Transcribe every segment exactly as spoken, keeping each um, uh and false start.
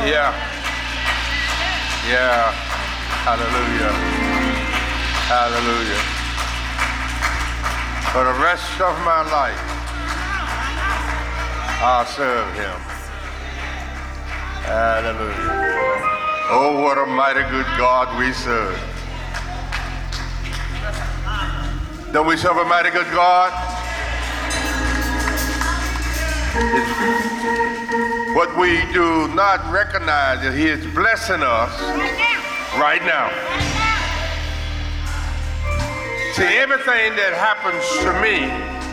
Yeah. Yeah. Hallelujah. Hallelujah. For the rest of my life, I'll serve him. Hallelujah. Oh, what a mighty good God we serve. Don't we serve a mighty good God? It's what we do not recognize that he is blessing us right now. See, everything that happens to me,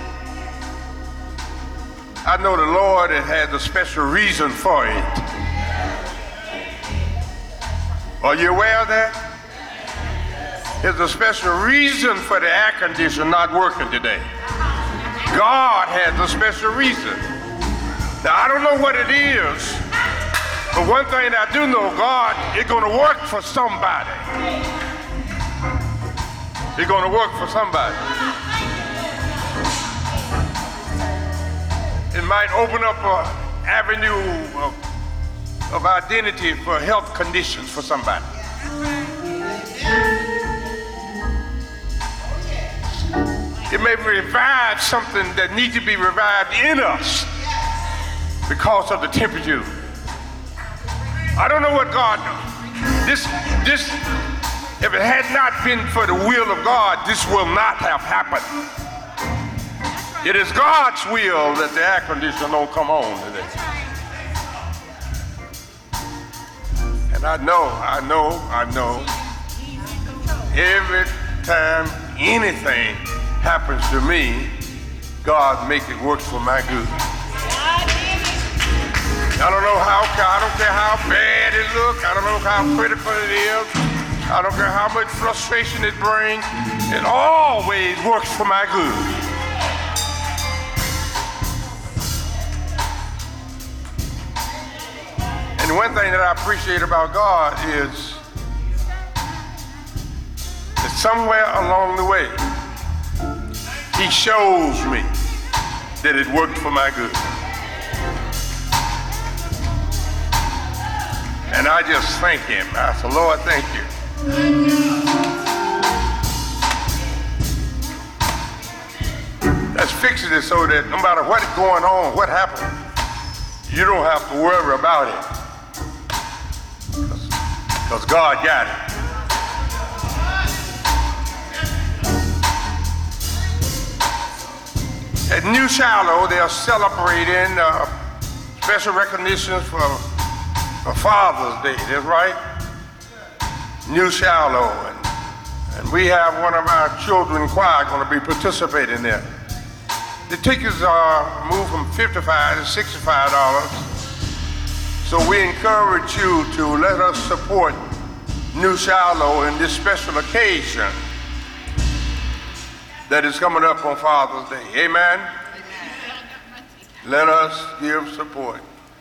I know the Lord has a special reason for it. Are you aware of that? There's a special reason for the air conditioner not working today. God has a special reason. Now, I don't know what it is, but one thing I do know, God is going to work for somebody. It's going to work for somebody. It might open up an avenue of, of identity for health conditions for somebody. It may revive something that needs to be revived in us because of the temperature. I don't know what God does. This, this, if it had not been for the will of God, this will not have happened. It is God's will that the air conditioner don't come on today. And I know, I know, I know, every time anything happens to me, God make it work for my good. I don't know how, I don't care how bad it looks, I don't know how critical it is, I don't care how much frustration it brings, it always works for my good. And one thing that I appreciate about God is that somewhere along the way, he shows me that it worked for my good. And I just thank him. I said, Lord, thank you. Let's fix it so that no matter what's going on, what happened, you don't have to worry about it. Because God got it. At New Shiloh, they are celebrating uh, special recognitions for, for Father's Day. That's right. New Shiloh. And, and we have one of our children choir going to be participating there. The tickets are moved from fifty-five dollars to sixty-five dollars. So we encourage you to let us support New Shiloh in this special occasion that is coming up on Father's Day. Amen? Amen. Let us give support.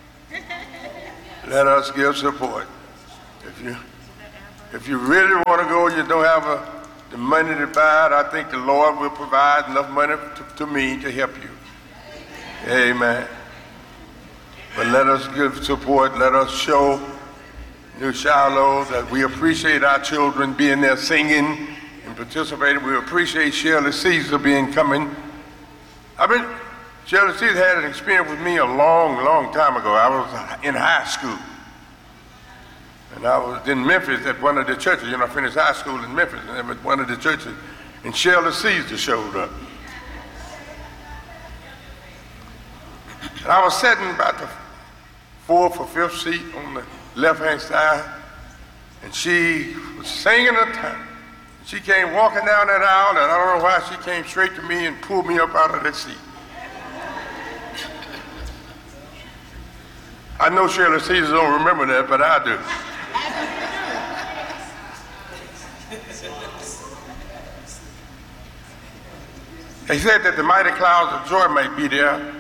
Let us give support. If you if you really want to go, you don't have a, the money to buy it, I think the Lord will provide enough money to, to me to help you. Amen. But let us give support. Let us show New Shiloh that we appreciate our children being there singing and participating. We appreciate Shirley Caesar being coming. I mean, Shirley Caesar had an experience with me a long, long time ago. I was in high school. And I was in Memphis at one of the churches. You know, I finished high school in Memphis, and at one of the churches, and Shirley Caesar showed up. And I was sitting about the fourth or fifth seat on the left-hand side, and she was singing a time. She came walking down that aisle, and I don't know why she came straight to me and pulled me up out of that seat. I know Shirley Caesar don't remember that, but I do. They said that the mighty clouds of joy might be there.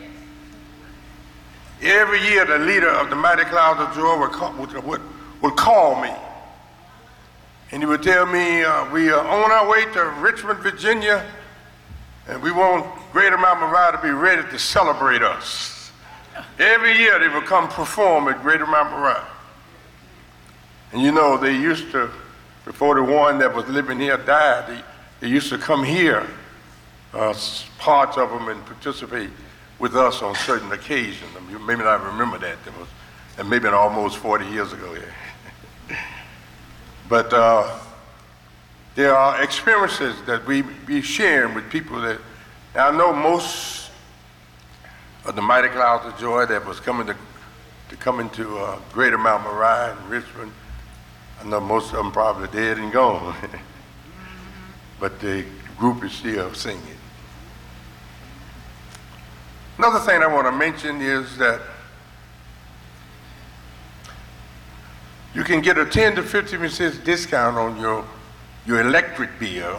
Every year, the leader of the mighty clouds of joy would call, would, would, would call me. And he would tell me, uh, we are on our way to Richmond, Virginia, and we want Greater Mount Moriah to be ready to celebrate us. Every year they would come perform at Greater Mount Moriah. And you know, they used to, before the one that was living here died, they, they used to come here, uh, parts of them, and participate with us on certain occasions. I mean, you may not remember that. That was, and maybe almost forty years ago. Yeah. But uh, there are experiences that we be sharing with people that, now I know most of the Mighty Clouds of Joy that was coming to, to come into uh, Greater Mount Moriah in Richmond, I know most of them probably dead and gone. But the group is still singing. Another thing I want to mention is that you can get a ten to fifty percent discount on your, your electric bill.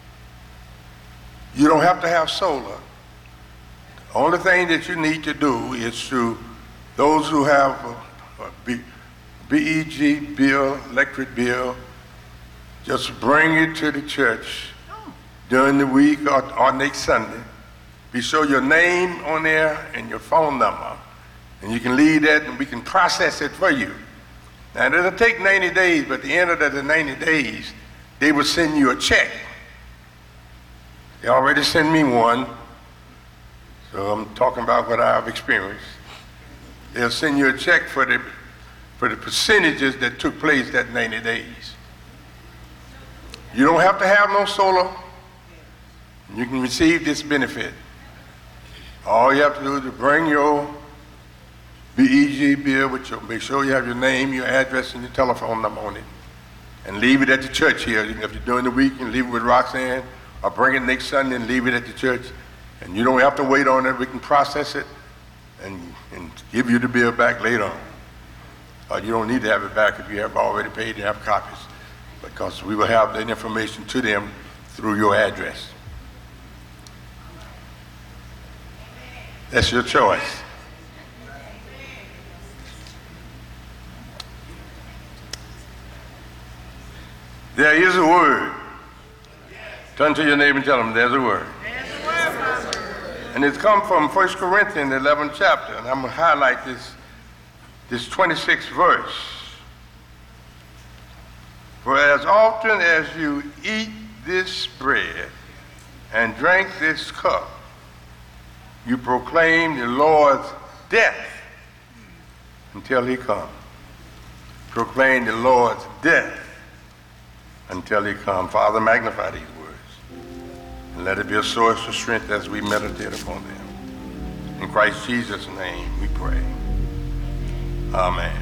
You don't have to have solar. The only thing that you need to do is to, those who have a, a B, BEG bill, electric bill, just bring it to the church during the week or, or next Sunday. Be sure your name on there and your phone number, and you can leave that and we can process it for you. Now it'll take ninety days, but at the end of the ninety days, they will send you a check. They already sent me one, so I'm talking about what I've experienced. They'll send you a check for the, for the percentages that took place that ninety days. You don't have to have no solar. You can receive this benefit. All you have to do is to bring your B E G bill with your, make sure you have your name, your address, and your telephone number on it. And leave it at the church here. If you're doing the week, you can leave it with Roxanne, or bring it next Sunday and leave it at the church. And you don't have to wait on it. We can process it and, and give you the bill back later on. Or you don't need to have it back if you have already paid and have copies, because we will have that information to them through your address. That's your choice. There is a word. Turn to your neighbor and tell them there's a word. There's a word, Father. And it's come from First Corinthians, the eleventh chapter. And I'm going to highlight this, this twenty-sixth verse. For as often as you eat this bread and drink this cup, you proclaim the Lord's death until he comes. Proclaim the Lord's death until he comes. Father, magnify these words, and let it be a source of strength as we meditate upon them. In Christ Jesus' name we pray. Amen.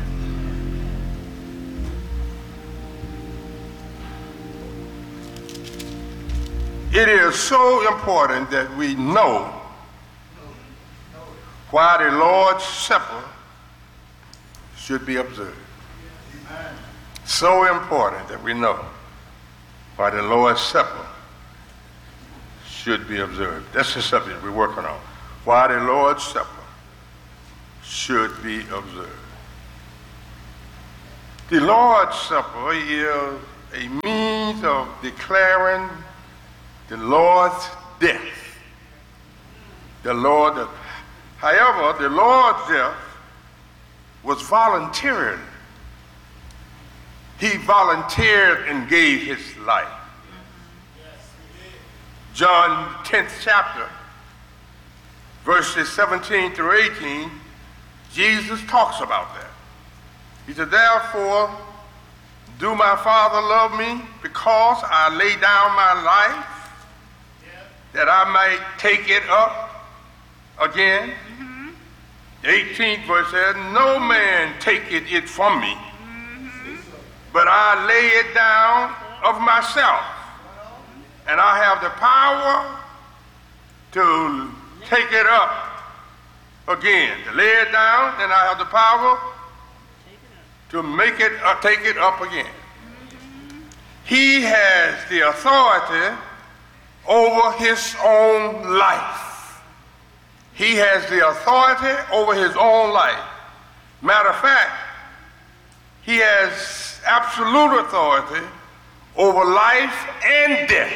It is so important that we know why the Lord's Supper should be observed. Amen. So important that we know why the Lord's Supper should be observed. That's the subject we're working on. Why the Lord's Supper should be observed. The Lord's Supper is a means of declaring the Lord's death. The Lord, however, the Lord's death was voluntary. He volunteered and gave his life. John tenth chapter, verses seventeen through eighteen, Jesus talks about that. He said, therefore, do my Father love me because I lay down my life that I might take it up again? Mm-hmm. The eighteenth verse says, no man taketh it from me, mm-hmm. but I lay it down of myself. And I have the power to take it up again. To lay it down, and I have the power to make it, uh, take it up again. Mm-hmm. He has the authority over his own life. He has the authority over his own life. Matter of fact, he has absolute authority over life and death.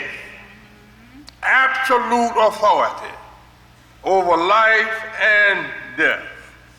Absolute authority over life and death.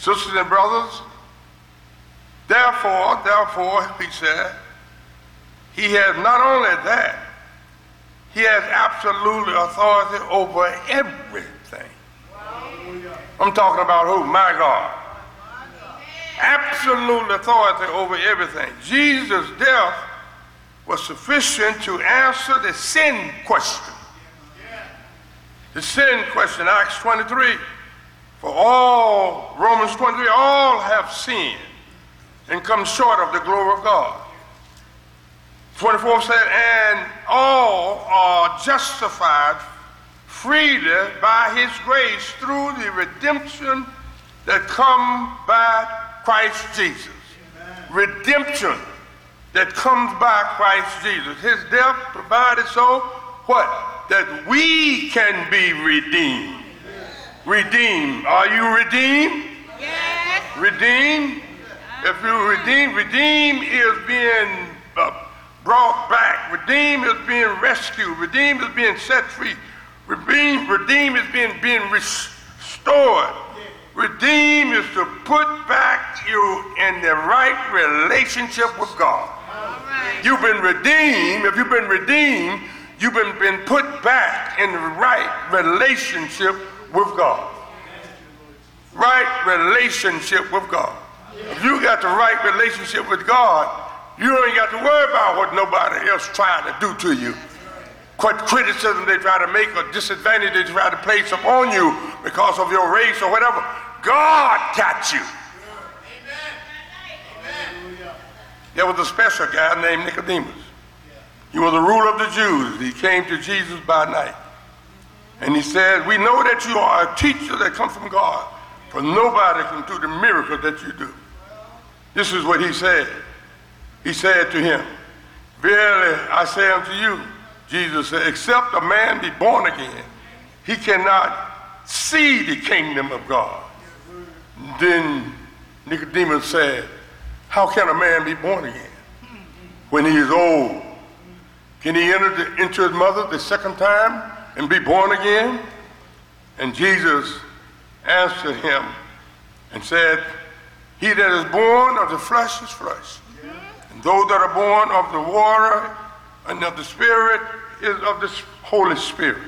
Sisters and brothers, therefore, therefore, he said, he has not only that, he has absolute authority over everything. I'm talking about who? My God. Absolute authority over everything. Jesus' death was sufficient to answer the sin question. The sin question, Acts twenty-three. For all, Romans twenty-three, all have sinned and come short of the glory of God. twenty-four said, and all are justified freely by his grace through the redemption that come by Christ Jesus. Amen. Redemption that comes by Christ Jesus. His death provided so, what? That we can be redeemed. Yes. Redeemed. Are you redeemed? Yes. Redeemed? If you're redeemed, redeemed is being uh, brought back. Redeemed is being rescued. Redeemed is being set free. Redeemed, redeemed is being, being restored. Redeem is to put back you in the right relationship with God. Right. You've been redeemed. If you've been redeemed, you've been, been put back in the right relationship with God. Right relationship with God. If you got the right relationship with God, you ain't got to worry about what nobody else trying to do to you. What criticism they try to make or disadvantage they try to place upon you because of your race or whatever. God got you. Amen. There was a special guy named Nicodemus. He was a ruler of the Jews. He came to Jesus by night. And he said, we know that you are a teacher that comes from God, for nobody can do the miracle that you do. This is what he said. He said to him, verily I say unto you, Jesus said, except a man be born again, he cannot see the kingdom of God. Then Nicodemus said, how can a man be born again when he is old? Can he enter the, into his mother the second time and be born again? And Jesus answered him and said, he that is born of the flesh is flesh. And those that are born of the water and of the Spirit is of the Holy Spirit.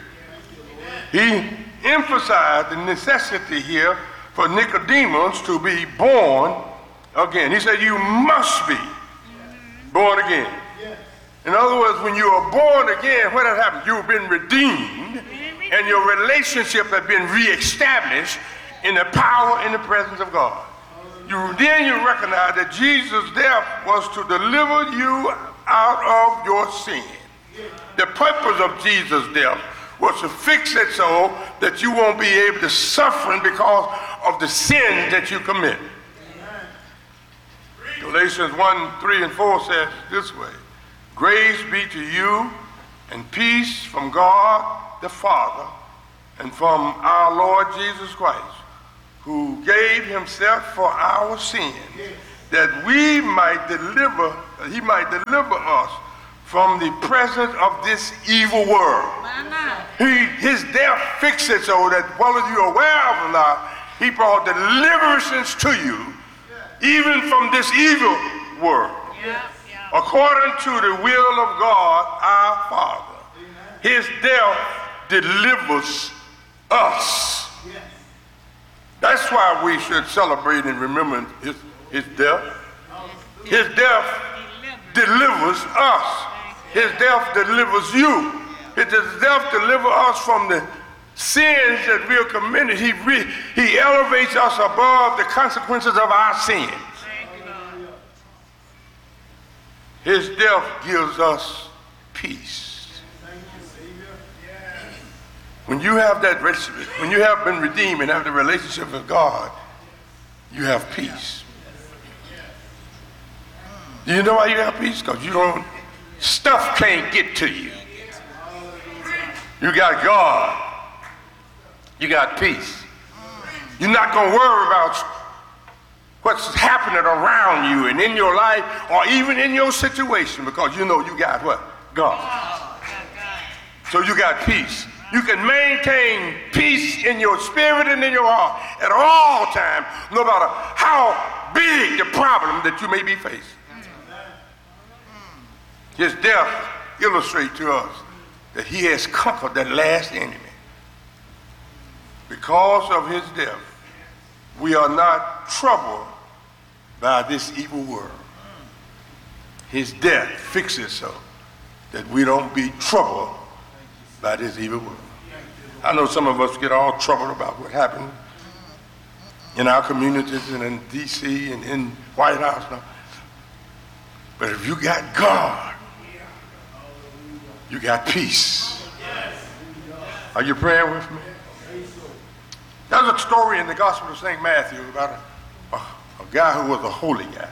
He emphasized the necessity here for Nicodemus to be born again. He said, you must be born again. In other words, when you are born again, what has happened? You've been redeemed, and your relationship has been reestablished in the power and the presence of God. You, then you recognize that Jesus' death was to deliver you out of your sin. The purpose of Jesus' death was to fix it so that you won't be able to suffer because of the sin that you commit. Amen. Galatians one, three, and four says this way, grace be to you and peace from God the Father and from our Lord Jesus Christ, who gave himself for our sin, that we might deliver, that he might deliver us from the presence of this evil world. He, his death fixed it so that whether you're aware of it or not, he brought deliverance to you, even from this evil world. Yeah, yeah. According to the will of God, our Father. Amen. His death delivers us. Yes. That's why we should celebrate and remember his, his death. His death delivers us. His death delivers you. His death delivers us from the sins that we have committed. He, re, he elevates us above the consequences of our sins. His death gives us peace. When you have that, when you have been redeemed and have the relationship with God, you have peace. Do you know why you have peace? Because you don't, stuff can't get to you. You got God. You got peace. You're not going to worry about what's happening around you and in your life or even in your situation because you know you got what? God. So you got peace. You can maintain peace in your spirit and in your heart at all times, no matter how big the problem that you may be facing. His death illustrates to us that he has conquered that last enemy. Because of his death, we are not troubled by this evil world. His death fixes so that we don't be troubled by this evil world. I know some of us get all troubled about what happened in our communities and in D C and in White House now. But if you got God, you got peace. Are you praying with me? There's a story in the Gospel of Saint Matthew about a, a, a guy who was a holy guy.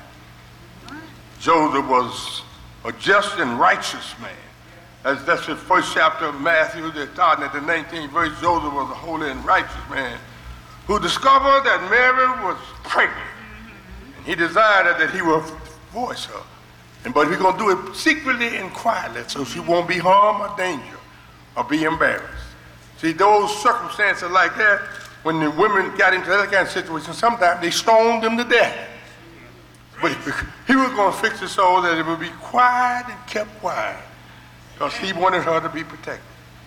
Joseph was a just and righteous man. As that's the first chapter of Matthew, they're starting at the nineteenth verse. Joseph was a holy and righteous man who discovered that Mary was pregnant. And he decided that he would divorce her. And but he's going to do it secretly and quietly so she won't be harmed or danger or be embarrassed. See, those circumstances like that, when the women got into that kind of situation, sometimes they stoned them to death. But he was going to fix it so that it would be quiet and kept quiet because he wanted her to be protected.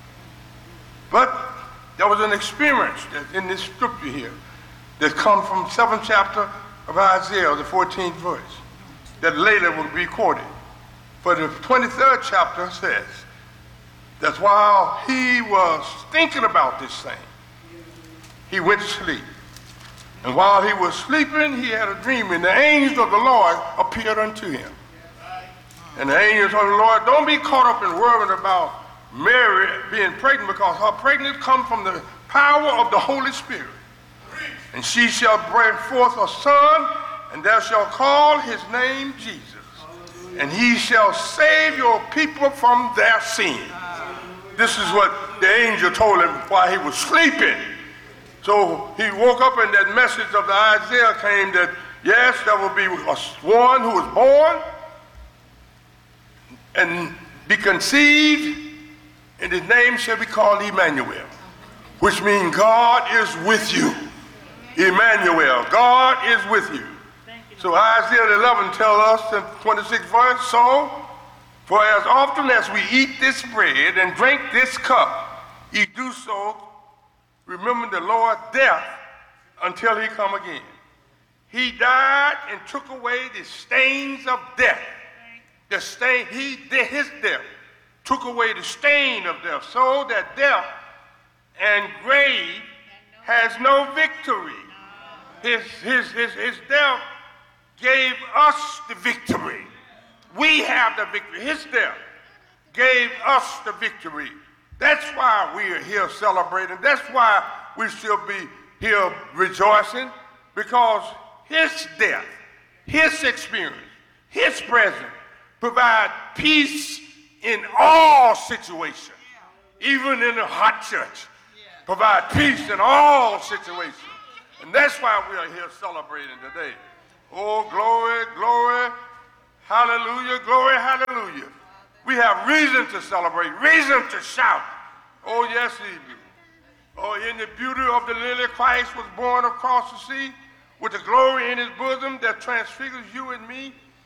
But there was an experience that in this scripture here that comes from seventh chapter of Isaiah, the fourteenth verse, that later will be quoted. For the twenty-third chapter says that while he was thinking about this thing, he went to sleep. And while he was sleeping, he had a dream, and the angels of the Lord appeared unto him. And the angels of the Lord, don't be caught up in worrying about Mary being pregnant, because her pregnancy comes from the power of the Holy Spirit. And she shall bring forth a son, and thou shalt call his name Jesus. And he shall save your people from their sins. This is what the angel told him while he was sleeping. So he woke up and that message of the Isaiah came that, yes, there will be one who is born and be conceived, and his name shall be called Emmanuel, which means God is with you. Emmanuel, God is with you. So Isaiah eleven tells us in twenty-sixth verse, so, for as often as we eat this bread and drink this cup, ye do so remember the Lord's death until he come again. He died and took away the stains of death. The stain, he did his death, took away the stain of death, so that death and grave has no victory. His, his, his, his death gave us the victory. We have the victory. His death gave us the victory. That's why we are here celebrating. That's why we should be here rejoicing, because his death, his experience, his presence provide peace in all situations, even in a hot church. Provide peace in all situations. And that's why we are here celebrating today. Oh, glory, glory, hallelujah, glory, hallelujah. We have reason to celebrate, reason to shout. Oh, yes, he do. Oh, in the beauty of the lily, Christ was born across the sea with the glory in his bosom that transfigures you and me.